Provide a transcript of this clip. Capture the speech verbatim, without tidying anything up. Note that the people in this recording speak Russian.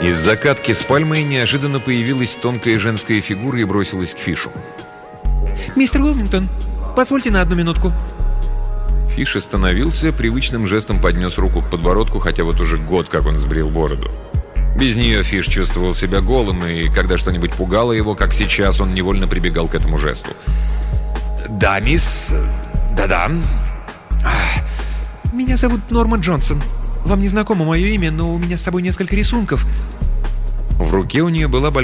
Из закатки с пальмой неожиданно появилась тонкая женская фигура и бросилась к Фишу. «Мистер Уилмингтон, позвольте на одну минутку». Фиш остановился, привычным жестом поднес руку к подбородку, хотя вот уже год, как он сбрил бороду. Без нее Фиш чувствовал себя голым, и когда что-нибудь пугало его, как сейчас, он невольно прибегал к этому жесту. «Да, мисс... Да-да». «Меня зовут Норман Джонсон. Вам не знакомо мое имя, но у меня с собой несколько рисунков». В руке у нее была большая